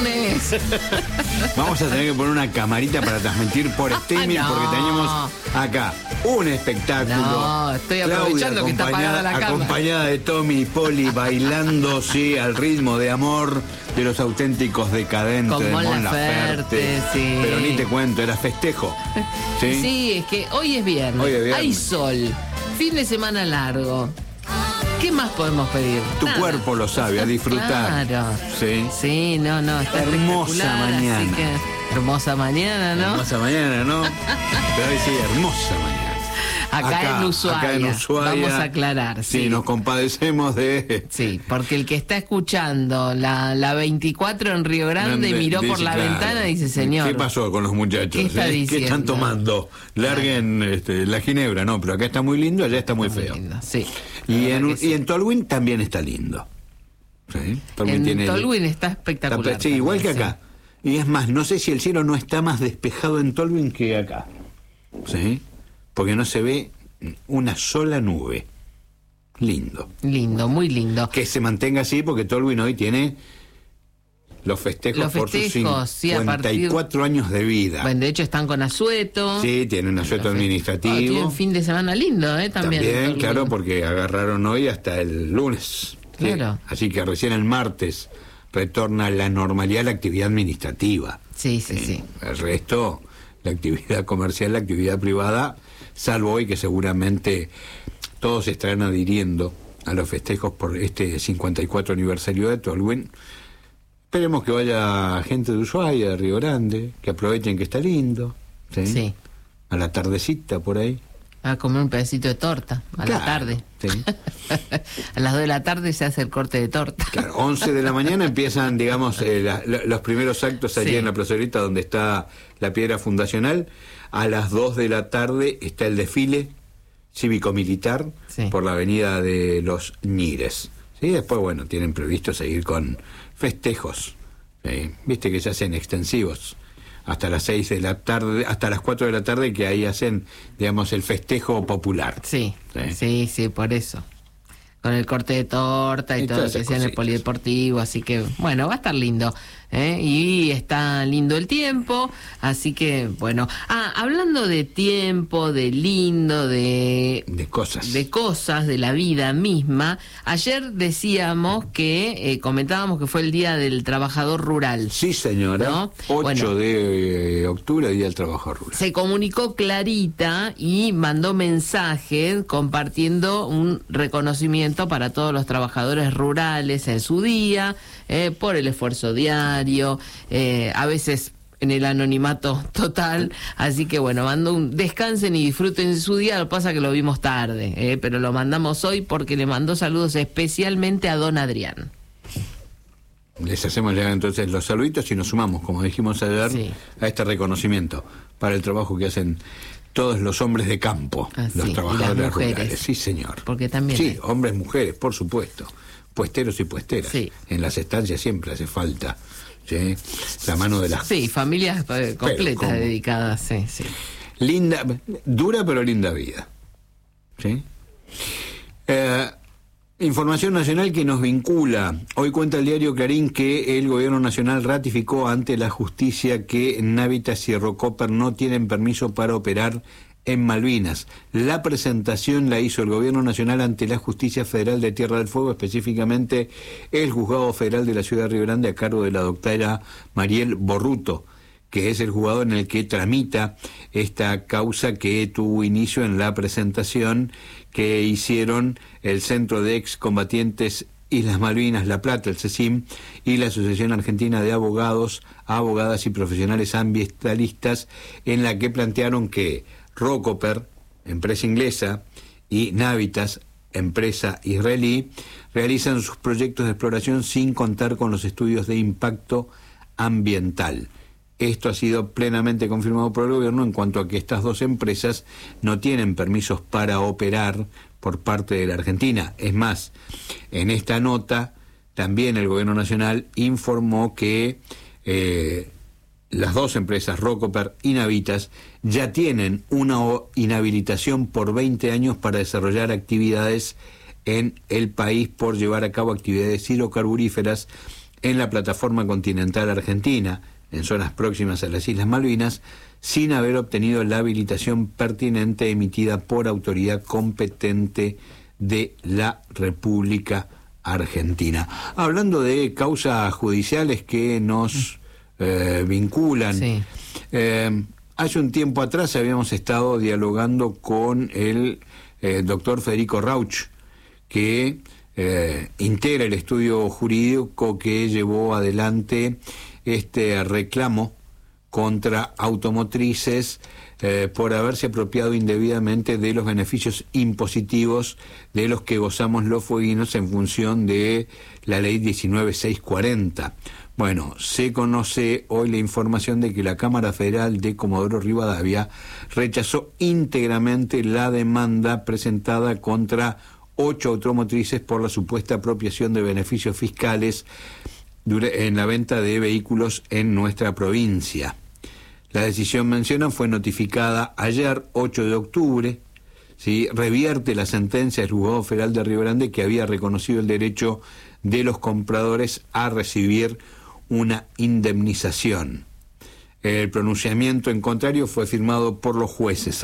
viernes. Vamos a tener que poner una camarita para transmitir por streaming, No. porque tenemos acá un espectáculo. No, estoy aprovechando que está apagada la cámara. Acompañada de Tommy y Poli bailando, sí, al ritmo de amor de los auténticos decadentes Con de Mon Mon Laferte, Laferte. sí. Pero ni te cuento, era festejo. ¿Sí? Sí, es que hoy es viernes. Hoy es viernes. Hay sol, fin de semana largo. ¿Qué más podemos pedir? Tu Nada. cuerpo lo sabe, a disfrutar. Claro. Sí. Sí, no, está Hermosa espectacular, mañana. así que hermosa mañana, ¿no? Hermosa mañana, ¿no? Pero hoy sí, hermosa mañana. Acá en Ushuaia. Vamos a aclarar. Sí, nos compadecemos de... Sí, porque el que está escuchando la 24 en Río Grande miró dice, por la claro, ventana y dice, señor, ¿qué pasó con los muchachos? ¿qué está ¿Qué diciendo? están tomando? Larguen la ginebra, no, pero acá está muy lindo, allá está muy feo. lindo, sí. Y La verdad que sí. en Tolwyn también está lindo. ¿Sí? En Tolwyn está espectacular. Sí, igual que también, acá. Y es más, no sé si el cielo no está más despejado en Tolwyn que acá. ¿Sí? Porque no se ve una sola nube. Lindo. Lindo, muy lindo. Que se mantenga así, porque Tolwyn hoy tiene los festejos por sus sí, a 54 años de vida. Bueno, de hecho están con asueto. Sí, tiene un asueto administrativo. Tiene un fin de semana lindo, también. También, claro, porque agarraron hoy hasta el lunes. Claro. Sí. Así que recién el martes retorna a la normalidad la actividad administrativa. Sí. El resto, la actividad comercial, la actividad privada, salvo hoy que seguramente todos estarán adhiriendo a los festejos por este 54 aniversario de Tolwyn. Esperemos que vaya gente de Ushuaia, de Río Grande, que aprovechen que está lindo. Sí. A la tardecita por ahí. A comer un pedacito de torta a Claro, la tarde. sí. A las 2 de la tarde se hace el corte de torta. Claro, 11 de la mañana empiezan, digamos, los primeros actos allí Sí. en la plazoleta donde está la piedra fundacional. A las 2 de la tarde está el desfile cívico-militar Sí. por la avenida de los Ñires. ¿Sí? Después, bueno, tienen previsto seguir con festejos. Viste que se hacen extensivos hasta las 6 de la tarde, hasta las 4 de la tarde, que ahí hacen, digamos, el festejo popular. Sí, por eso. Con el corte de torta y Y todo todas lo que esas sea en el cositas. polideportivo, así que, bueno, va a estar lindo. Y está lindo el tiempo, así que, bueno. Hablando de tiempo, de lindo, de cosas. De cosas, de la vida misma, ayer decíamos que, comentábamos que fue el Día del Trabajador Rural. Sí, señora. ¿No? 8 Bueno. de octubre, Día del Trabajo Rural. Se comunicó Clarita y mandó mensaje compartiendo un reconocimiento para todos los trabajadores rurales en su día, por el esfuerzo diario, a veces en el anonimato total, así que bueno, mandó un descansen y disfruten su día. Lo que pasa que lo vimos tarde, pero lo mandamos hoy porque le mandó saludos especialmente a don Adrián. Les hacemos llegar entonces los saluditos y nos sumamos, como dijimos ayer, Sí. a este reconocimiento para el trabajo que hacen todos los hombres de campo, Sí, los y trabajadores las mujeres. rurales. Sí, señor. Porque también Sí, hay. hombres, mujeres, por supuesto. Puesteros y puesteras. Sí. En las estancias siempre hace falta, ¿sí? La mano de las... Sí, familias completas ¿cómo? dedicadas, sí. Linda, dura pero linda vida. ¿Sí? Información nacional que nos vincula. Hoy cuenta el diario Clarín que el gobierno nacional ratificó ante la justicia que Navitas y Rocoper no tienen permiso para operar en Malvinas. La presentación la hizo el gobierno nacional ante la Justicia Federal de Tierra del Fuego, específicamente el Juzgado Federal de la Ciudad de Río Grande, a cargo de la doctora Mariel Borruto, que es el juzgado en el que tramita esta causa que tuvo inicio en la presentación que hicieron el Centro de Excombatientes Islas Malvinas, La Plata, el CECIM, y la Asociación Argentina de Abogados, Abogadas y Profesionales Ambientalistas, en la que plantearon que Rocoper, empresa inglesa, y Navitas, empresa israelí, realizan sus proyectos de exploración sin contar con los estudios de impacto ambiental. Esto ha sido plenamente confirmado por el gobierno en cuanto a que estas dos empresas no tienen permisos para operar por parte de la Argentina. Es más, en esta nota también el gobierno nacional informó que las dos empresas, Rocoper y Navitas, ya tienen una inhabilitación por 20 años para desarrollar actividades en el país por llevar a cabo actividades hidrocarburíferas en la plataforma continental argentina, en zonas próximas a las Islas Malvinas, sin haber obtenido la habilitación pertinente emitida por autoridad competente de la República Argentina. Hablando de causas judiciales que nos vinculan, sí. Hace un tiempo atrás habíamos estado dialogando con el doctor Federico Rauch, que integra el estudio jurídico que llevó adelante este reclamo contra automotrices por haberse apropiado indebidamente de los beneficios impositivos de los que gozamos los fueguinos en función de la ley 19640. Bueno, se conoce hoy la información de que la Cámara Federal de Comodoro Rivadavia rechazó íntegramente la demanda presentada contra 8 automotrices por la supuesta apropiación de beneficios fiscales en la venta de vehículos en nuestra provincia. La decisión mencionada fue notificada ayer, 8 de octubre, ¿sí? Revierte la sentencia del Juzgado Federal de Río Grande, que había reconocido el derecho de los compradores a recibir una indemnización. El pronunciamiento en contrario fue firmado por los jueces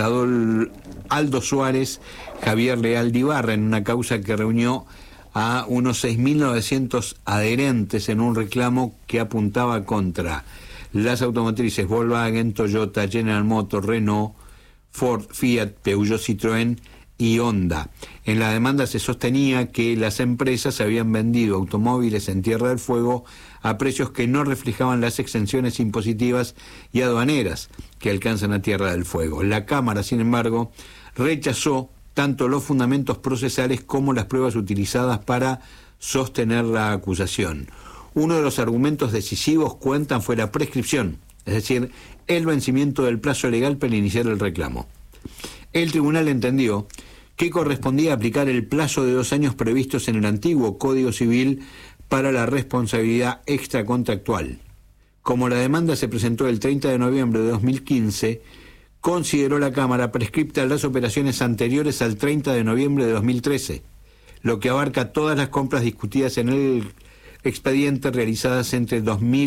Aldo Suárez, Javier Leal de Ibarra, en una causa que reunió a unos 6.900 adherentes en un reclamo que apuntaba contra las automotrices Volkswagen, Toyota, General Motors, Renault, Ford, Fiat, Peugeot, Citroën y Honda. En la demanda se sostenía que las empresas habían vendido automóviles en Tierra del Fuego a precios que no reflejaban las exenciones impositivas y aduaneras que alcanzan a Tierra del Fuego. La Cámara, sin embargo, rechazó tanto los fundamentos procesales como las pruebas utilizadas para sostener la acusación. Uno de los argumentos decisivos fue la prescripción, es decir, el vencimiento del plazo legal para iniciar el reclamo. El tribunal entendió que correspondía aplicar el plazo de 2 años previstos en el antiguo Código Civil para la responsabilidad extracontractual. Como la demanda se presentó el 30 de noviembre de 2015, consideró la Cámara prescriptas las operaciones anteriores al 30 de noviembre de 2013, lo que abarca todas las compras discutidas en el expediente realizadas entre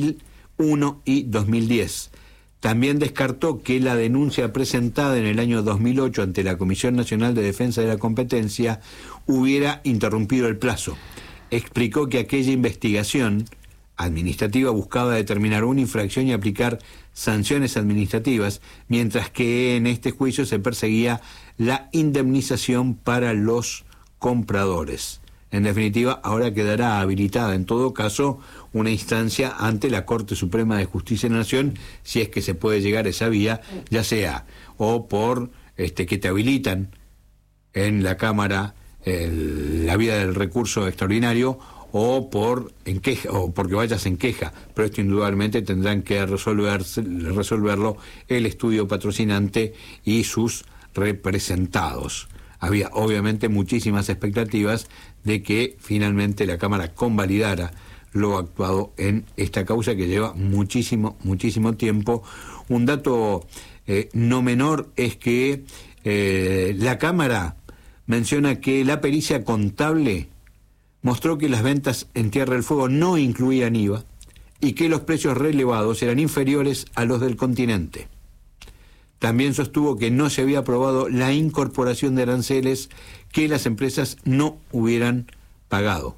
2001 y 2010. También descartó que la denuncia presentada en el año 2008 ante la Comisión Nacional de Defensa de la Competencia hubiera interrumpido el plazo. Explicó que aquella investigación administrativa buscaba determinar una infracción y aplicar sanciones administrativas, mientras que en este juicio se perseguía la indemnización para los compradores. En definitiva, ahora quedará habilitada en todo caso una instancia ante la Corte Suprema de Justicia de la Nación, si es que se puede llegar a esa vía, ya sea o por que te habilitan en la Cámara la vía del recurso extraordinario, o por en queja, o porque vayas en queja, pero esto indudablemente tendrán que resolverlo el estudio patrocinante y sus representados. Había obviamente muchísimas expectativas de que finalmente la Cámara convalidara lo actuado en esta causa que lleva muchísimo tiempo. Un dato no menor es que la Cámara menciona que la pericia contable mostró que las ventas en Tierra del Fuego no incluían IVA y que los precios relevados eran inferiores a los del continente. También sostuvo que no se había aprobado la incorporación de aranceles que las empresas no hubieran pagado.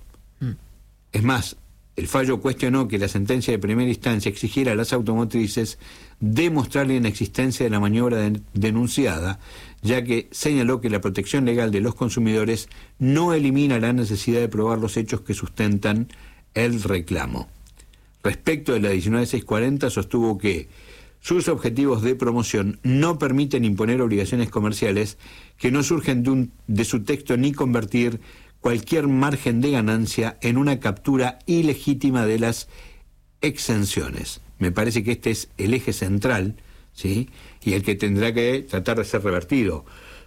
Es más, el fallo cuestionó que la sentencia de primera instancia exigiera a las automotrices demostrar la inexistencia de la maniobra denunciada, ya que señaló que la protección legal de los consumidores no elimina la necesidad de probar los hechos que sustentan el reclamo. Respecto de la 19640, sostuvo que sus objetivos de promoción no permiten imponer obligaciones comerciales que no surgen de su texto ni convertir cualquier margen de ganancia en una captura ilegítima de las exenciones. Me parece que este es el eje central, ¿sí? Y el que tendrá que tratar de ser revertido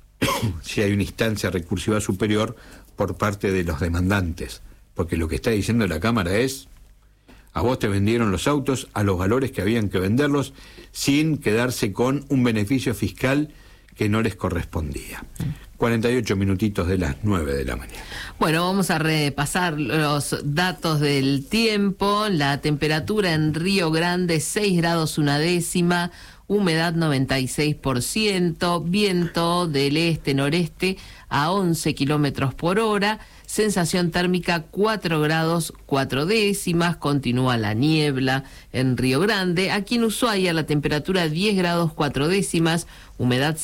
si hay una instancia recursiva superior por parte de los demandantes. Porque lo que está diciendo la Cámara es: a vos te vendieron los autos a los valores que habían que venderlos sin quedarse con un beneficio fiscal que no les correspondía. 48 minutitos de las 9 de la mañana. Bueno, vamos a repasar los datos del tiempo. La temperatura en Río Grande, 6 grados 1 décima, humedad 96%, viento del este-noreste a 11 kilómetros por hora, sensación térmica 4 grados 4 décimas, continúa la niebla en Río Grande. Aquí en Ushuaia la temperatura 10 grados 4 décimas, humedad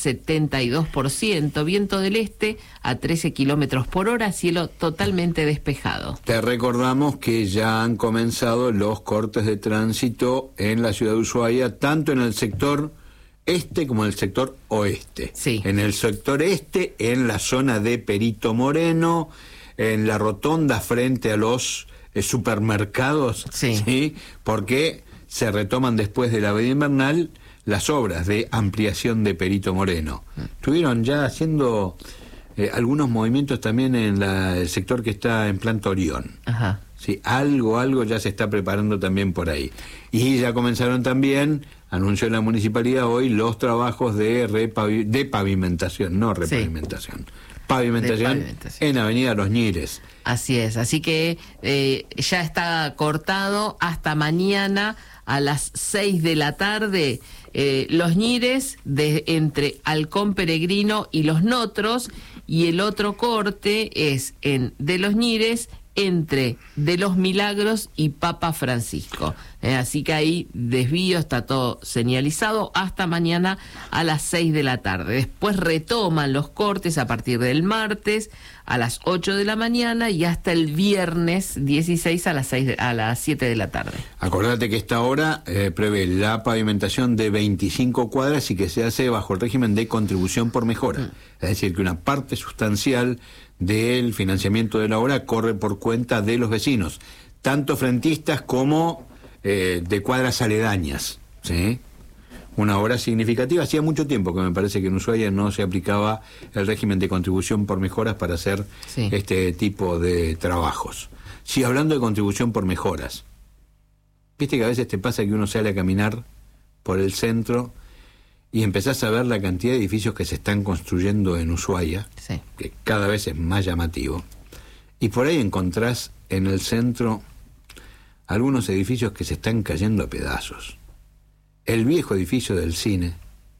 72%, viento del este a 13 kilómetros por hora, cielo totalmente despejado. Te recordamos que ya han comenzado los cortes de tránsito en la ciudad de Ushuaia, tanto en el sector este como en el sector oeste. Sí. En el sector este, en la zona de Perito Moreno, en la rotonda frente a los supermercados, ¿sí? Porque se retoman después de la veda invernal las obras de ampliación de Perito Moreno. Estuvieron ya haciendo algunos movimientos también en el sector que está en Planta Orión. Ajá. Sí, algo ya se está preparando también por ahí. Y ya comenzaron también, anunció la municipalidad hoy, los trabajos de pavimentación, no repavimentación. Pavimentación en Avenida Los Ñires. Así es, así que ya está cortado hasta mañana a las 6 de la tarde. Los Ñires entre Halcón Peregrino y Los Notros, y el otro corte es de Los Ñires entre de Los Milagros y Papa Francisco. Así que ahí desvío, está todo señalizado hasta mañana a las 6 de la tarde. Después retoman los cortes a partir del martes a las 8 de la mañana y hasta el viernes 16 a las 7 de la tarde. Acordate que esta hora prevé la pavimentación de 25 cuadras y que se hace bajo el régimen de contribución por mejora. Es decir, que una parte sustancial del financiamiento de la obra corre por cuenta de los vecinos, tanto frentistas como de cuadras aledañas, ¿sí? Una obra significativa. Hacía mucho tiempo que me parece que en Ushuaia no se aplicaba el régimen de contribución por mejoras para hacer este tipo de trabajos. Sí, hablando de contribución por mejoras, viste que a veces te pasa que uno sale a caminar por el centro y empezás a ver la cantidad de edificios que se están construyendo en Ushuaia, que cada vez es más llamativo, y por ahí encontrás en el centro algunos edificios que se están cayendo a pedazos. El viejo edificio del cine,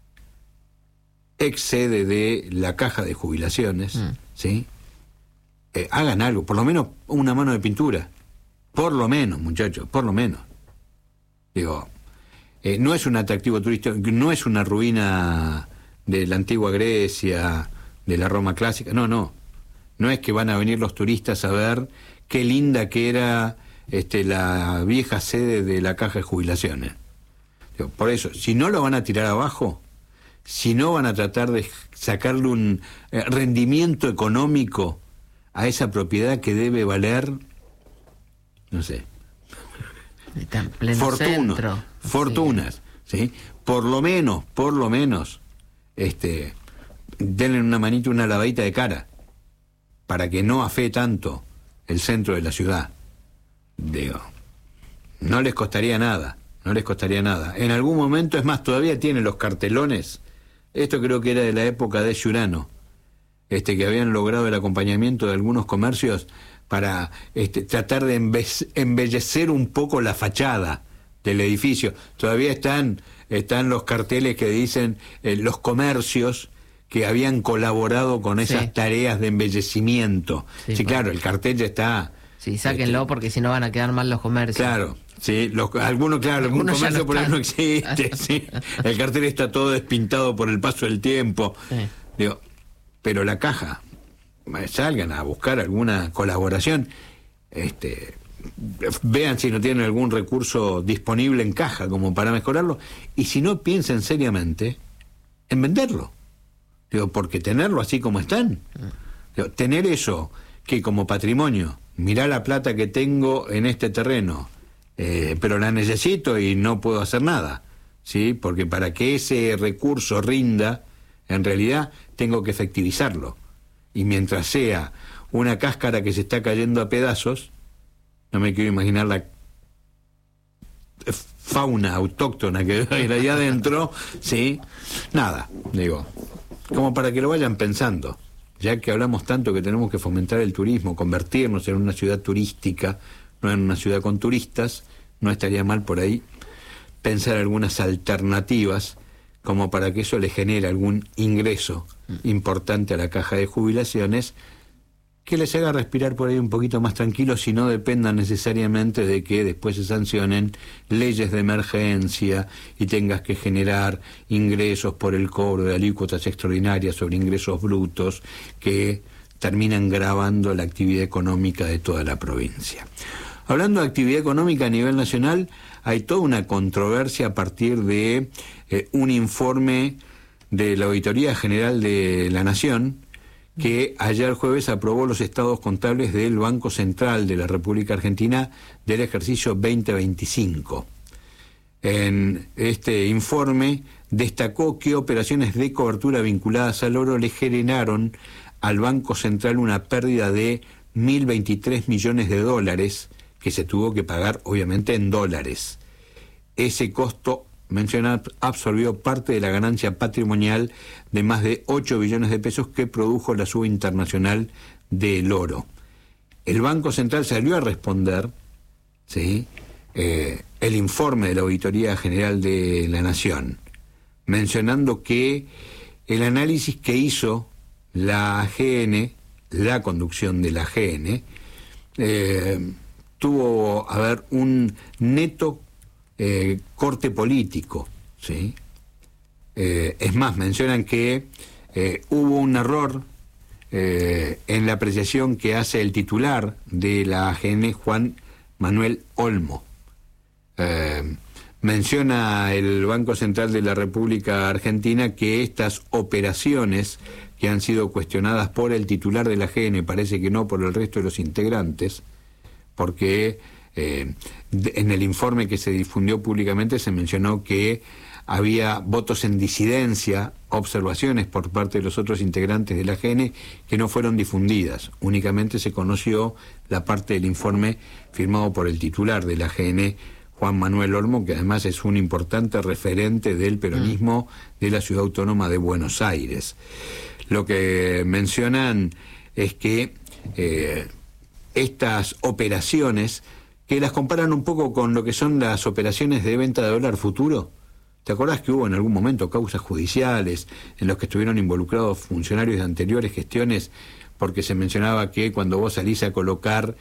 ex sede de la Caja de Jubilaciones, ¿sí? Hagan algo, por lo menos una mano de pintura, por lo menos, muchachos, por lo menos. Digo, no es un atractivo turístico, no es una ruina de la antigua Grecia, de la Roma clásica, no es que van a venir los turistas a ver qué linda que era la vieja sede de la Caja de Jubilaciones. Digo, por eso, si no lo van a tirar abajo, si no van a tratar de sacarle un rendimiento económico a esa propiedad que debe valer, no sé, fortunas, ¿sí? Por lo menos, denle una manita, una lavadita de cara, para que no afee tanto el centro de la ciudad. Digo, no les costaría nada. En algún momento, es más, todavía tienen los cartelones. Esto creo que era de la época de Giurano, que habían logrado el acompañamiento de algunos comercios para tratar de embellecer un poco la fachada del edificio. Todavía están los carteles que dicen los comercios que habían colaborado con esas tareas de embellecimiento. Sí, claro, el cartel ya está. Sí, sáquenlo porque si no van a quedar mal los comercios. Claro, sí, algún comercio por ahí no existe. Sí. El cartel está todo despintado por el paso del tiempo. Sí. Digo, pero la caja, salgan a buscar alguna colaboración, vean si no tienen algún recurso disponible en caja como para mejorarlo, y si no, piensen seriamente en venderlo. Digo, porque tenerlo así como están, digo, tener eso que como patrimonio, mirá la plata que tengo en este terreno, pero la necesito y no puedo hacer nada, ¿sí? Porque para que ese recurso rinda, en realidad tengo que efectivizarlo. Y mientras sea una cáscara que se está cayendo a pedazos, no me quiero imaginar la fauna autóctona que hay ahí adentro, ¿sí? Nada, digo, como para que lo vayan pensando, ya que hablamos tanto que tenemos que fomentar el turismo, convertirnos en una ciudad turística, no en una ciudad con turistas, no estaría mal por ahí pensar algunas alternativas como para que eso le genere algún ingreso importante a la caja de jubilaciones, que les haga respirar por ahí un poquito más tranquilos y no dependan necesariamente de que después se sancionen leyes de emergencia y tengas que generar ingresos por el cobro de alícuotas extraordinarias sobre ingresos brutos que terminan gravando la actividad económica de toda la provincia. Hablando de actividad económica a nivel nacional, hay toda una controversia a partir de un informe de la Auditoría General de la Nación, que ayer jueves aprobó los estados contables del Banco Central de la República Argentina del ejercicio 2025. En este informe destacó que operaciones de cobertura vinculadas al oro le generaron al Banco Central una pérdida de 1.023 millones de dólares, que se tuvo que pagar obviamente en dólares. Ese costo mencionado absorbió parte de la ganancia patrimonial de más de 8 billones de pesos que produjo la suba internacional del oro. El Banco Central salió a responder, ¿sí?, el informe de la Auditoría General de la Nación, mencionando que el análisis que hizo la AGN, la conducción de la AGN, tuvo a ver un neto corte político, ¿sí? Es más, mencionan que hubo un error en la apreciación que hace el titular de la AGN, Juan Manuel Olmo. Menciona el Banco Central de la República Argentina que estas operaciones que han sido cuestionadas por el titular de la AGN, parece que no por el resto de los integrantes, porque en el informe que se difundió públicamente se mencionó que había votos en disidencia, observaciones por parte de los otros integrantes de la AGN que no fueron difundidas. Únicamente se conoció la parte del informe firmado por el titular de la AGN, Juan Manuel Olmo, que además es un importante referente del peronismo de la Ciudad Autónoma de Buenos Aires. Lo que mencionan es que estas operaciones, que las comparan un poco con lo que son las operaciones de venta de dólar futuro. ¿Te acordás que hubo en algún momento causas judiciales en los que estuvieron involucrados funcionarios de anteriores gestiones, porque se mencionaba que cuando vos salís a colocar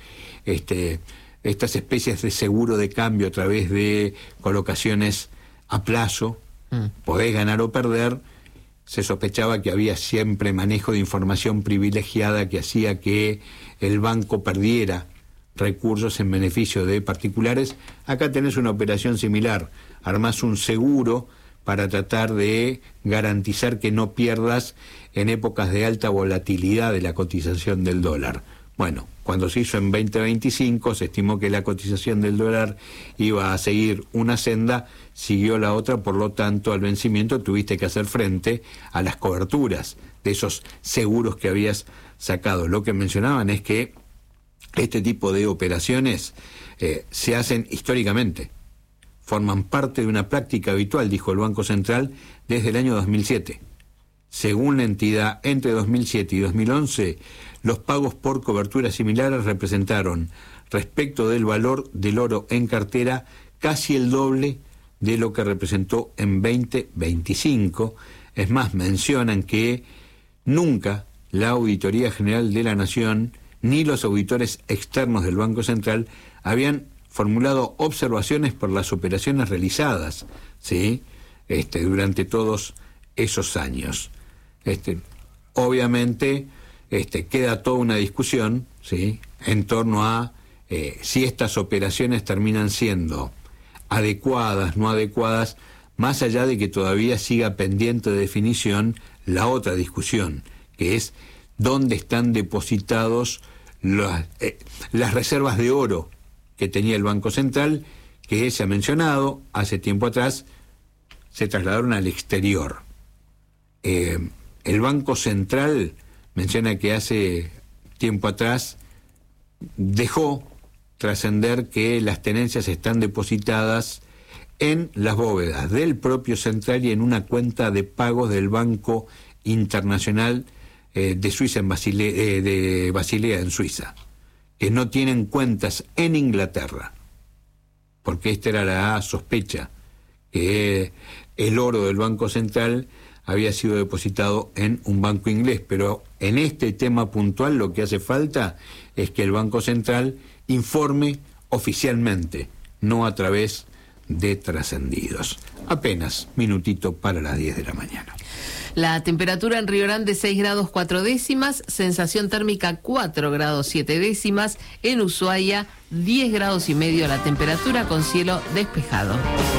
estas especies de seguro de cambio a través de colocaciones a plazo, podés ganar o perder? Se sospechaba que había siempre manejo de información privilegiada que hacía que el banco perdiera recursos en beneficio de particulares. Acá tenés una operación similar, armás un seguro para tratar de garantizar que no pierdas en épocas de alta volatilidad de la cotización del dólar. Bueno, cuando se hizo en 2025 se estimó que la cotización del dólar iba a seguir una senda, siguió la otra, por lo tanto al vencimiento tuviste que hacer frente a las coberturas de esos seguros que habías sacado. Lo que mencionaban es que este tipo de operaciones se hacen históricamente, forman parte de una práctica habitual, dijo el Banco Central, desde el año 2007. Según la entidad, entre 2007 y 2011, los pagos por coberturas similares representaron, respecto del valor del oro en cartera, casi el doble de lo que representó en 2025. Es más, mencionan que nunca la Auditoría General de la Nación ni los auditores externos del Banco Central habían formulado observaciones por las operaciones realizadas, ¿sí?, durante todos esos años. Obviamente queda toda una discusión, ¿sí?, en torno a si estas operaciones terminan siendo adecuadas, no adecuadas, más allá de que todavía siga pendiente de definición la otra discusión, que es dónde están depositados las reservas de oro que tenía el Banco Central, que se ha mencionado hace tiempo atrás, se trasladaron al exterior. El Banco Central menciona que hace tiempo atrás dejó trascender que las tenencias están depositadas en las bóvedas del propio central y en una cuenta de pagos del Banco Internacional de Suiza de Basilea en Suiza, que no tienen cuentas en Inglaterra, porque esta era la sospecha, que el oro del Banco Central había sido depositado en un banco inglés, pero en este tema puntual lo que hace falta es que el Banco Central informe oficialmente, no a través de trascendidos. Apenas minutito para las 10 de la mañana. La temperatura en Río Grande 6 grados 4 décimas, sensación térmica 4 grados 7 décimas, en Ushuaia 10 grados y medio la temperatura con cielo despejado.